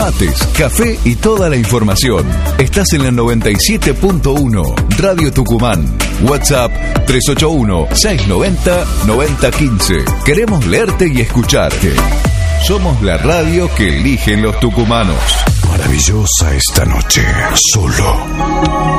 Mates, café y toda la información. Estás en la 97.1 Radio Tucumán. WhatsApp 381-690-9015. Queremos leerte y escucharte. Somos la radio que eligen los tucumanos. Maravillosa esta noche, solo